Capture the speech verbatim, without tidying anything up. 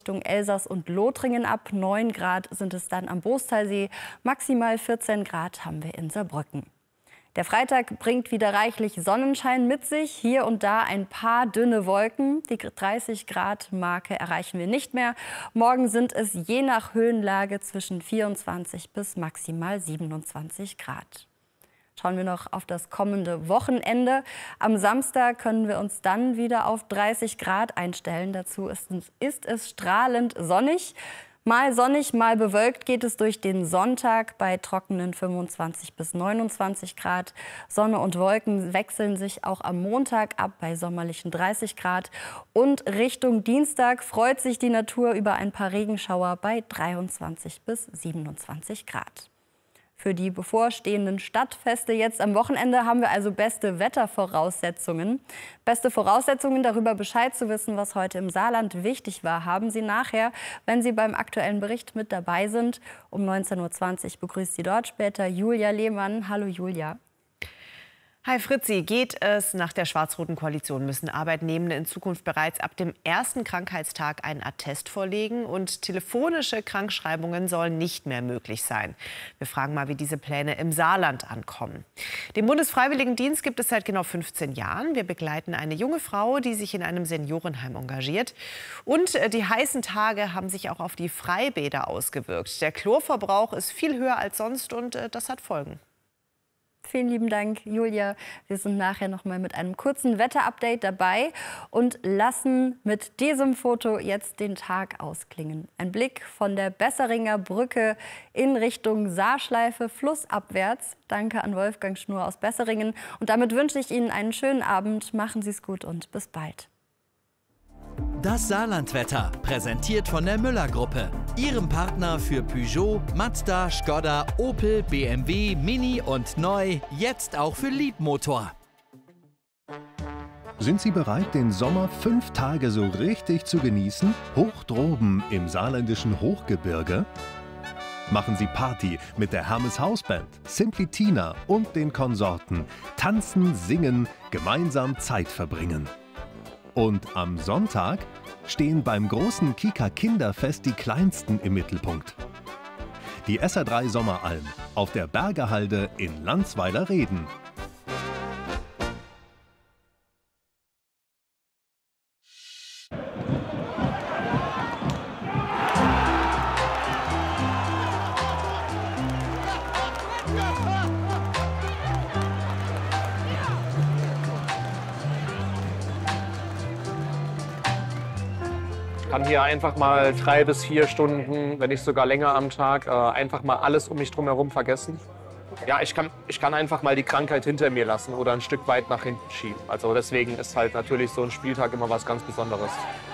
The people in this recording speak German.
Richtung Elsass und Lothringen ab. neun Grad sind es dann am Boostalsee. Maximal vierzehn Grad haben wir in Saarbrücken. Der Freitag bringt wieder reichlich Sonnenschein mit sich. Hier und da ein paar dünne Wolken. Die dreißig Grad Marke erreichen wir nicht mehr. Morgen sind es je nach Höhenlage zwischen vierundzwanzig bis maximal siebenundzwanzig Grad. Schauen wir noch auf das kommende Wochenende. Am Samstag können wir uns dann wieder auf dreißig Grad einstellen. Dazu ist, ist es strahlend sonnig. Mal sonnig, mal bewölkt geht es durch den Sonntag bei trockenen fünfundzwanzig bis neunundzwanzig Grad. Sonne und Wolken wechseln sich auch am Montag ab bei sommerlichen dreißig Grad. Und Richtung Dienstag freut sich die Natur über ein paar Regenschauer bei dreiundzwanzig bis siebenundzwanzig Grad. Für die bevorstehenden Stadtfeste jetzt am Wochenende haben wir also beste Wettervoraussetzungen. Beste Voraussetzungen, darüber Bescheid zu wissen, was heute im Saarland wichtig war, haben Sie nachher, wenn Sie beim aktuellen Bericht mit dabei sind. Um neunzehn Uhr zwanzig begrüßt Sie dort später Julia Lehmann. Hallo Julia. Hi Fritzi, geht es nach der schwarz-roten Koalition, müssen Arbeitnehmende in Zukunft bereits ab dem ersten Krankheitstag einen Attest vorlegen und telefonische Krankschreibungen sollen nicht mehr möglich sein. Wir fragen mal, wie diese Pläne im Saarland ankommen. Den Bundesfreiwilligendienst gibt es seit genau fünfzehn Jahren. Wir begleiten eine junge Frau, die sich in einem Seniorenheim engagiert. Und die heißen Tage haben sich auch auf die Freibäder ausgewirkt. Der Chlorverbrauch ist viel höher als sonst und das hat Folgen. Vielen lieben Dank, Julia. Wir sind nachher noch mal mit einem kurzen Wetterupdate dabei und lassen mit diesem Foto jetzt den Tag ausklingen. Ein Blick von der Besseringer Brücke in Richtung Saarschleife flussabwärts. Danke an Wolfgang Schnur aus Besseringen. Und damit wünsche ich Ihnen einen schönen Abend. Machen Sie es gut und bis bald. Das Saarlandwetter, präsentiert von der Müller-Gruppe. Ihrem Partner für Peugeot, Mazda, Skoda, Opel, B M W, Mini und neu, jetzt auch für Leapmotor. Sind Sie bereit, den Sommer fünf Tage so richtig zu genießen? Hoch droben im saarländischen Hochgebirge? Machen Sie Party mit der Hermes Hausband, Simply Tina und den Konsorten. Tanzen, singen, gemeinsam Zeit verbringen. Und am Sonntag stehen beim großen Kika Kinderfest die Kleinsten im Mittelpunkt. Die S R drei Sommeralm auf der Bergerhalde in Landsweiler-Reden. Ich kann hier einfach mal drei bis vier Stunden, wenn nicht sogar länger am Tag, äh, einfach mal alles um mich drum herum vergessen. Ja, ich kann, ich kann einfach mal die Krankheit hinter mir lassen oder ein Stück weit nach hinten schieben. Also deswegen ist halt natürlich so ein Spieltag immer was ganz Besonderes.